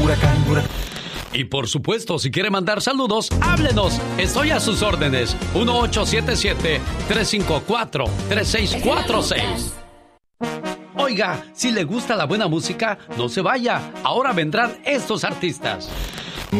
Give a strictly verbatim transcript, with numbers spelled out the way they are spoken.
huracán, huracán. Y por supuesto, si quiere mandar saludos, háblenos. Estoy a sus órdenes. uno ocho siete siete, tres cinco cuatro, tres seis cuatro seis. Oiga, si le gusta la buena música, no se vaya. Ahora vendrán estos artistas.